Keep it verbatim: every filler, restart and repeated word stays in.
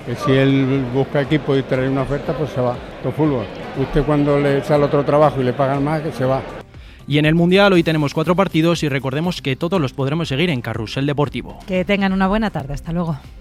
Que si él busca equipo y trae una oferta, pues se va. Todo fútbol. Usted cuando le sale otro trabajo y le pagan más, que se va. Y en el Mundial hoy tenemos cuatro partidos y recordemos que todos los podremos seguir en Carrusel Deportivo. Que tengan una buena tarde. Hasta luego.